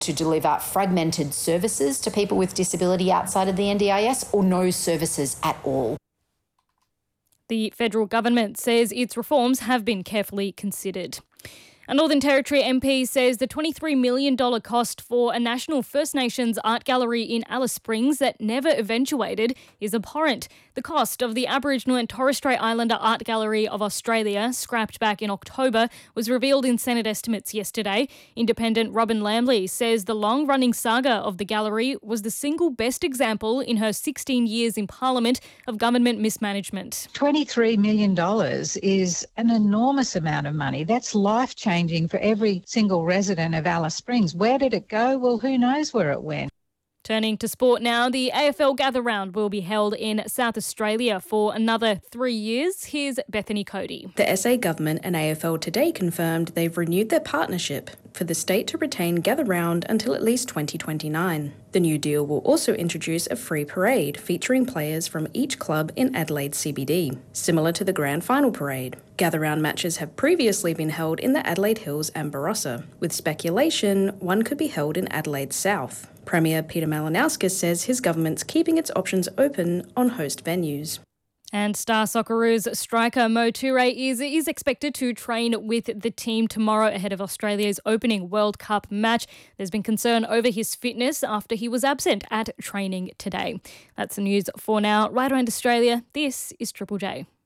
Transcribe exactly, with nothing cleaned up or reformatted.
to deliver fragmented services to people with disability outside of the N D I S or no services at all. The federal government says its reforms have been carefully considered. A Northern Territory M P says the twenty-three million dollars cost for a national First Nations art gallery in Alice Springs that never eventuated is abhorrent. The cost of the Aboriginal and Torres Strait Islander Art Gallery of Australia, scrapped back in October, was revealed in Senate estimates yesterday. Independent Robin Lambley says the long-running saga of the gallery was the single best example in her sixteen years in Parliament of government mismanagement. twenty-three million dollars is an enormous amount of money. That's life-changing for every single resident of Alice Springs. Where did it go? Well, who knows where it went. Turning to sport now, the A F L Gather Round will be held in South Australia for another three years. Here's Bethany Cody. The S A government and A F L today confirmed they've renewed their partnership for the state to retain Gather Round until at least twenty twenty-nine. The new deal will also introduce a free parade featuring players from each club in Adelaide C B D, similar to the Grand Final parade. Gather Round matches have previously been held in the Adelaide Hills and Barossa, with speculation one could be held in Adelaide South. Premier Peter Malinauskas says his government's keeping its options open on host venues. And Star Socceroos striker Mo Toure is, is expected to train with the team tomorrow ahead of Australia's opening World Cup match. There's been concern over his fitness after he was absent at training today. That's the news for now. Right around Australia, this is Triple J.